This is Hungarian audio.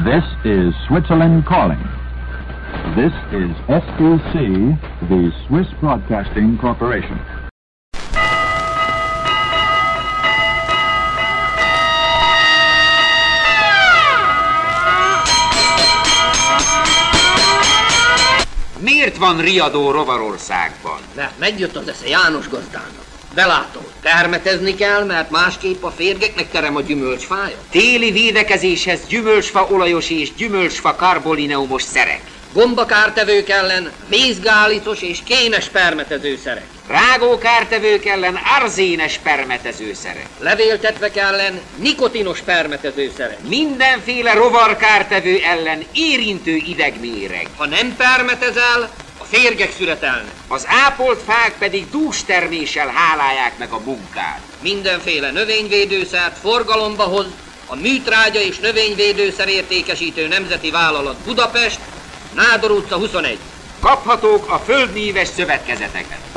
This is Switzerland calling. This is SBC, the Swiss Broadcasting Corporation. Miért van riadó Rovarországban? Mert megjött az esze János gazdának. De látod, termetezni kell, mert másképp a férgeknek terem a gyümölcsfája. Téli védekezéshez gyümölcsfa olajos és gyümölcsfa karbolineumos szerek. Gombakártevők ellen mézgálicos és kénes permetezőszerek. Rágókártevők ellen arzénes permetezőszerek. Levéltetvek ellen nikotinos permetezőszerek. Mindenféle rovarkártevő ellen érintő idegméreg. Ha nem permetezel, a férgek szüretelnek. Az ápolt fák pedig dústerméssel hálálják meg a munkát. Mindenféle növényvédőszert forgalomba hoz a Műtrágya és Növényvédőszer Értékesítő Nemzeti Vállalat Budapest, Nádor utca 21. Kaphatók a földmíves szövetkezeteken.